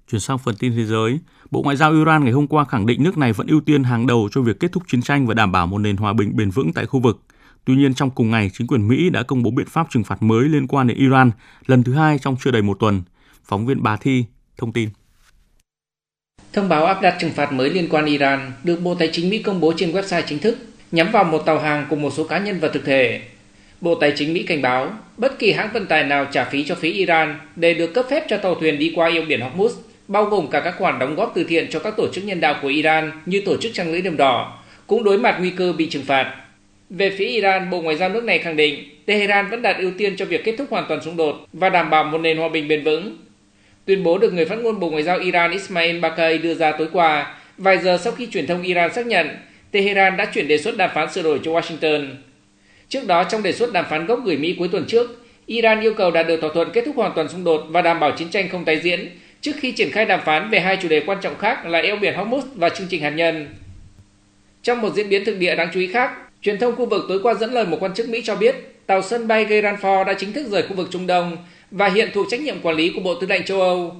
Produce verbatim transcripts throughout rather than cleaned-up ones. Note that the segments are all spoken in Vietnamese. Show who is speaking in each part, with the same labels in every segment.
Speaker 1: Chuyển sang phần tin thế giới, Bộ Ngoại giao Iran ngày hôm qua khẳng định nước này vẫn ưu tiên hàng đầu cho việc kết thúc chiến tranh và đảm bảo một nền hòa bình bền vững tại khu vực. Tuy nhiên, trong cùng ngày, chính quyền Mỹ đã công bố biện pháp trừng phạt mới liên quan đến Iran, lần thứ hai trong chưa đầy một tuần. Phóng viên Bà Thi thông tin.
Speaker 2: Thông báo áp đặt trừng phạt mới liên quan Iran được Bộ Tài chính Mỹ công bố trên website chính thức, nhắm vào một tàu hàng cùng một số cá nhân và thực thể. Bộ Tài chính Mỹ cảnh báo, bất kỳ hãng vận tải nào trả phí cho phía Iran để được cấp phép cho tàu thuyền đi qua eo biển Hormuz, bao gồm cả các khoản đóng góp từ thiện cho các tổ chức nhân đạo của Iran như tổ chức Trăng lưỡi liềm đỏ, cũng đối mặt nguy cơ bị trừng phạt. Về phía Iran, Bộ Ngoại giao nước này khẳng định Tehran vẫn đặt ưu tiên cho việc kết thúc hoàn toàn xung đột và đảm bảo một nền hòa bình bền vững. Tuyên bố được người phát ngôn Bộ Ngoại giao Iran Ismail Baqai đưa ra tối qua, vài giờ sau khi truyền thông Iran xác nhận Tehran đã chuyển đề xuất đàm phán sửa đổi cho Washington. Trước đó, trong đề xuất đàm phán gốc gửi Mỹ cuối tuần trước, Iran yêu cầu đạt được thỏa thuận kết thúc hoàn toàn xung đột và đảm bảo chiến tranh không tái diễn trước khi triển khai đàm phán về hai chủ đề quan trọng khác là eo biển Hormuz và chương trình hạt nhân. Trong một diễn biến thực địa đáng chú ý khác, truyền thông khu vực tối qua dẫn lời một quan chức Mỹ cho biết tàu sân bay Guernsey đã chính thức rời khu vực Trung Đông và hiện thuộc trách nhiệm quản lý của Bộ Tư lệnh châu Âu.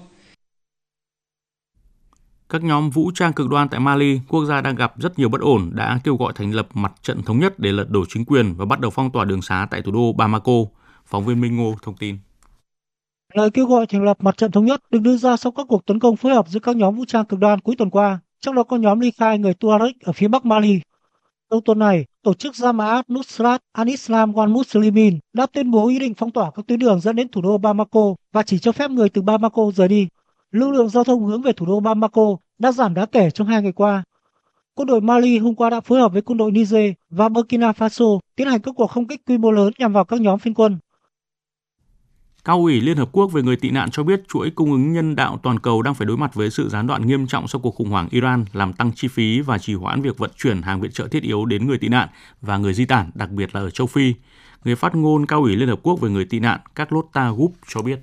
Speaker 1: Các nhóm vũ trang cực đoan tại Mali, quốc gia đang gặp rất nhiều bất ổn, đã kêu gọi thành lập mặt trận thống nhất để lật đổ chính quyền và bắt đầu phong tỏa đường xá tại thủ đô Bamako. Phóng viên Minh Ngô thông tin.
Speaker 3: Lời kêu gọi thành lập mặt trận thống nhất được đưa ra sau các cuộc tấn công phối hợp giữa các nhóm vũ trang cực đoan cuối tuần qua, trong đó có nhóm ly khai người Tuareg ở phía bắc Mali. Đầu tuần này, tổ chức Jamaat Nusrat al-Islam wal Muslimin đã tuyên bố ý định phong tỏa các tuyến đường dẫn đến thủ đô Bamako và chỉ cho phép người từ Bamako rời đi. Lưu lượng giao thông hướng về thủ đô Bamako đã giảm đáng kể trong hai ngày qua. Quân đội Mali hôm qua đã phối hợp với quân đội Niger và Burkina Faso tiến hành các cuộc không kích quy mô lớn nhằm vào các nhóm phiến quân.
Speaker 1: Cao ủy Liên Hợp Quốc về người tị nạn cho biết chuỗi cung ứng nhân đạo toàn cầu đang phải đối mặt với sự gián đoạn nghiêm trọng sau cuộc khủng hoảng Iran, làm tăng chi phí và trì hoãn việc vận chuyển hàng viện trợ thiết yếu đến người tị nạn và người di tản, đặc biệt là ở châu Phi. Người phát ngôn Cao ủy Liên Hợp Quốc về người tị nạn Carlotta Group cho biết.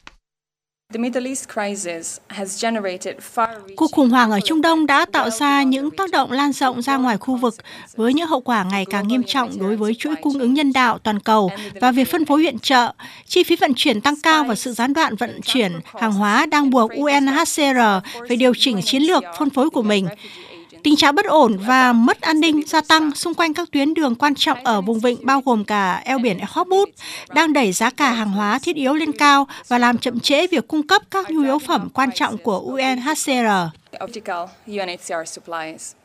Speaker 4: Cuộc khủng hoảng ở Trung Đông đã tạo ra những tác động lan rộng ra ngoài khu vực với những hậu quả ngày càng nghiêm trọng đối với chuỗi cung ứng nhân đạo toàn cầu và việc phân phối viện trợ. Chi phí vận chuyển tăng cao và sự gián đoạn vận chuyển hàng hóa đang buộc u en hát xê rờ phải điều chỉnh chiến lược phân phối của mình. Tình trạng bất ổn và mất an ninh gia tăng xung quanh các tuyến đường quan trọng ở vùng vịnh bao gồm cả eo biển Hormuz đang đẩy giá cả hàng hóa thiết yếu lên cao và làm chậm trễ việc cung cấp các nhu yếu phẩm quan trọng của u en hát xê rờ.